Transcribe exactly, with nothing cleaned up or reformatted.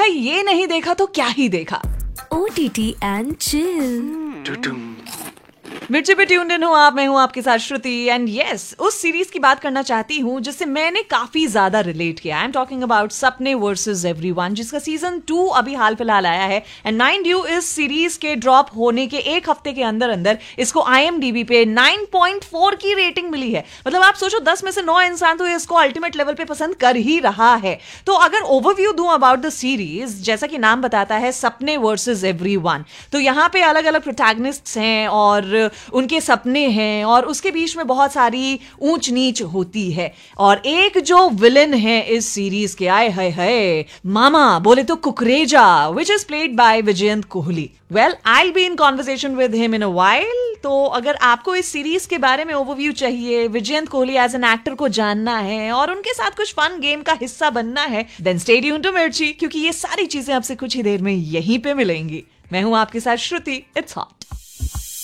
भाई ये नहीं देखा तो क्या ही देखा। O T T and chill. मिर्ची पे ट्यून्ड इन हो आप, मैं हूँ आपके साथ श्रुति। एंड यस, उस सीरीज की बात करना चाहती हूँ जिससे मैंने काफी ज्यादा रिलेट किया। आई एम टॉकिंग अबाउट सपने वर्सेस एवरीवन, जिसका सीजन टू अभी हाल फिलहाल आया है। एंड माइंड यू, इस सीरीज के ड्रॉप होने के एक हफ्ते के अंदर अंदर इसको आई एम डी बी पे नाइन पॉइंट फोर की रेटिंग मिली है। मतलब आप सोचो, दस में से नौ इंसान तो इसको अल्टीमेट लेवल पे पसंद कर ही रहा है। तो अगर ओवरव्यू दूं अबाउट द सीरीज, जैसा कि नाम बताता है सपने वर्सेस एवरीवन, तो यहाँ पे अलग अलग प्रोटैगनिस्ट्स हैं और उनके सपने हैं और उसके बीच में बहुत सारी ऊंच नीच होती है। और एक जो विलन है इस सीरीज के, आए हाय हाय, मामा बोले तो Kukreja, which is played by Vijayant Kohli. Well, I be in conversation with him in a while. तो अगर आपको इस सीरीज के बारे में ओवरव्यू चाहिए, Vijayant Kohli as an actor को जानना है और उनके साथ कुछ फन गेम का हिस्सा बनना है, देन स्टे ट्यून्ड टू मिर्ची, क्योंकि ये सारी चीजें आपसे कुछ ही देर में यहीं पे मिलेंगी। मैं हूं आपके साथ श्रुति। It's hot.